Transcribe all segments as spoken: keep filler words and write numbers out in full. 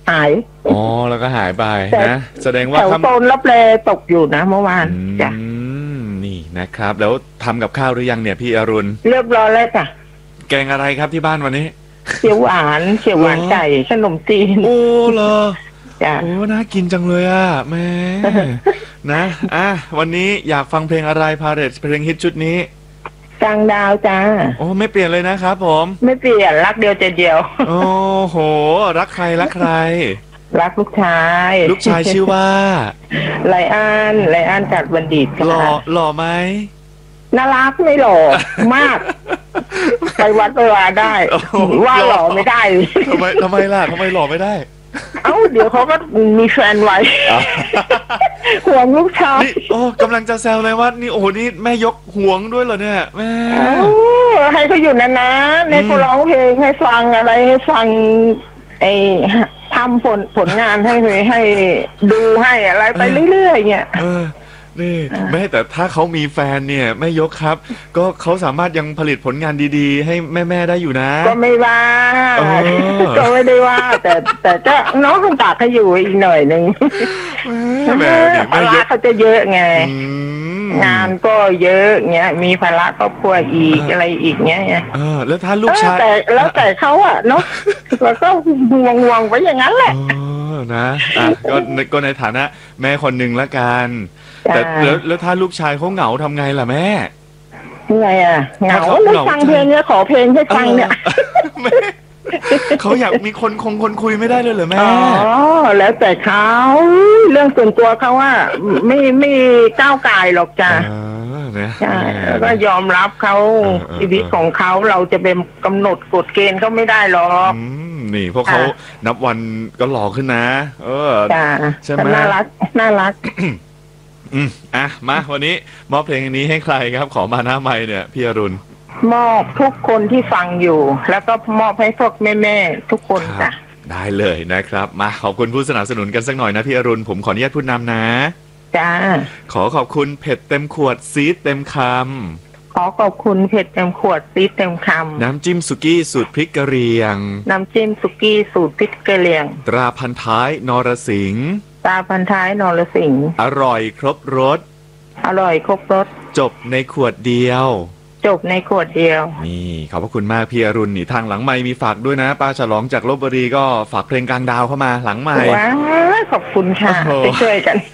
หายอ๋อแล้วก็หายไปนะแสดงว่าแถวโซนรับแลตกอยู่นะเมื่อวานจ้ะนี่นะครับแล้วทำกับข้าวหรือยังเนี่ยพี่อรุณเรียบร้อยแล้วจ้ะแกงอะไรครับที่บ้านวันนี้เขียวหวานเขียวหวานไก่ขนมจีนโอ้เหรอจ้ะโอ้น่ากินจังเลยอ่ะแม่นะอ่ะวันนี้อยากฟังเพลงอะไรพาเรทเพลงฮิตชุดนี้กลางดาวจ้าโอ้ไม่เปลี่ยนเลยนะครับผมไม่เปลี่ยนรักเดียวใจเดียวโอ้โหรักใครรักใครรักลูกชายลูกชายชื่อว่าไลอ้อนไลอ้อนจัดบัณฑิตหล่อหล่อไหมน่ารักไม่หล่อมากไปวัดไปวาได้ว่าหล่อไม่ได้ทำไมทำไมล่ะทำไมหล่อไม่ได้เอ้าเดี๋ยวเขาก็มีแฟนไว้ห่วงลูกชายนี่โอ้กำลังจะแซวเลยว่านี่โอ้โหนี่แม่ยกห่วงด้วยเหรอเนี่ยแม่ให้เขาอยู่นานๆในเขาร้องเพลงให้ฟังอะไรให้ฟังไอ้ทำผลผลงานให้ให้ดูให้อะไรไปเรื่อยๆเนี่ยนี่แม่แต่ถ้าเขามีแฟนเนี่ยแม่ยกครับก็เขาสามารถยังผลิตผลงานดีๆให้แม่ๆได้อยู่นะก็ไม่ว่าก็ไม่ได้ว่าแต่แต่จะน้องคงตากเขาอยู่อีกหน่อยนึงแม่ภาระเขาจะเยอะไงงานก็เยอะเงี้ยมีภาระครอบครัวอีกอะไรอีกเงี้ยเออแล้วถ้าลูกชายแต่แล้วแต่เขาอะเนาะแล้วก็ห่วงห่วงไปอย่างนั้นแหละนะอ่ะก็ก็ในฐานะแม่คนหนึ่งละกันแต่แล้วแล้วถ้าลูกชายเขาเหงาทำไงล่ะแม่ไงอ่ะเหงาไม่ฟังเพลงเนี่ยขอเพลงให้ฟังเนี่ยเขาอยากมีคนคงคนคุยไม่ได้เลยเหรอแม่อ๋อแล้วแต่เขาเรื่องส่วนตัวเขาว่าไม่ไม่ก้าวไก่หรอกจ้ะใช่ก็ยอมรับเขาชีวิตของเขาเราจะเป็นกำหนดกฎเกณฑ์เขาไม่ได้หรอกนี่พวกเขานับวันก็หล่อขึ้นนะเออใช่ไหมน่ารักน่ารักอืมอ่ะมาวันนี้มอบเพลงนี้ให้ใครครับขอมาหน้าไมค์เนี่ยพี่อรุณมอบทุกคนที่ฟังอยู่แล้วก็มอบให้พวกแม่ๆทุกคนจ้ะได้เลยนะครับมาขอบคุณผู้สนับสนุนกันสักหน่อยนะพี่อรุณผมขออนุญาตพูดนำนะจ้าขอขอบคุณเผ็ดเต็มขวดซีดเต็มคำขอขอบคุณเผ็ดเต็มขวดซีดเต็มคำน้ำจิ้มสุกี้สูตรพริกกะเหรี่ยงน้ำจิ้มสุกี้สูตรพริกกะเหรี่ยงตราพันท้ายนรสิงห์ตาพันท้ายนรสิงห์อร่อยครบรสอร่อยครบรสจบในขวดเดียวจบในขวดเดียวนี่ขอบพระคุณมากพี่อรุณนี่ทางหลังไมค์มีฝากด้วยนะป้าฉลองจากลพบุรีก็ฝากเพลงกลางดาวเข้ามาหลังไมค์ว้าวขอบคุณค่ะไปช่วยกัน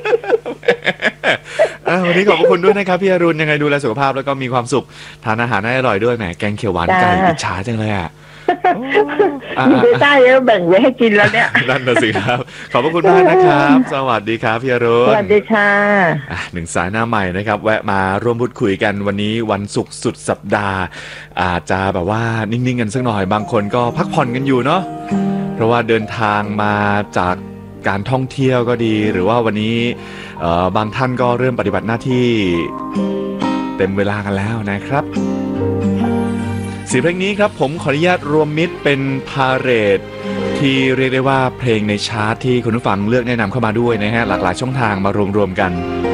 วันนี้ขอบคุณด้วยนะครับพี่อรุณยังไงดูแลสุขภาพแล้วก็มีความสุขทานอาหารให้อร่อยด้วยแหมแกงเขียวหวานไก่อิจฉาจังเลยอ่ะไม่ได้แล้วแบ่งไว้ให้กินแล้วเนี่ยนั่นน่ะสิครับขอบพระคุณมากนะครับสวัสดีครับพี่อรุณสวัสดีค่ะหนึ่งสายหน้าใหม่นะครับแวะมาร่วมพูดคุยกันวันนี้วันศุกร์สุดสัปดาห์อาจจะแบบว่านิ่งๆกันสักหน่อยบางคนก็พักผ่อนกันอยู่เนาะเพราะว่าเดินทางมาจากการท่องเที่ยวก็ดีหรือว่าวันนี้บางท่านก็เริ่มปฏิบัติหน้าที่เต็มเวลากันแล้วนะครับสีเพลงนี้ครับผมขออนุญาตรวมมิตรเป็นพาเหรดที่เรียกได้ว่าเพลงในชาร์ตที่คุณผู้ฟังเลือกแนะนำเข้ามาด้วยนะฮะหลากหลายช่องทางมารวมๆกัน